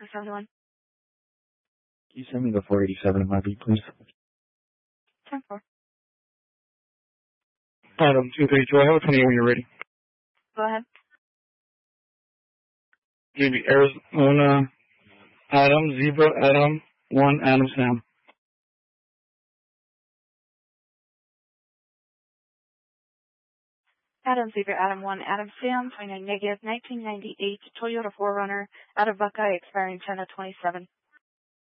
71. Can you send me the 487 in my beat, please? 10-4. Adam 232, I have a 28 when you're ready. Go ahead. Maybe Arizona, Adam, Zebra, Adam, 1, Adam, Sam. Adam Zebra, Adam 1, Adam Sam, 29 negative, 1998 Toyota 4Runner out of Buckeye, expiring 10/27.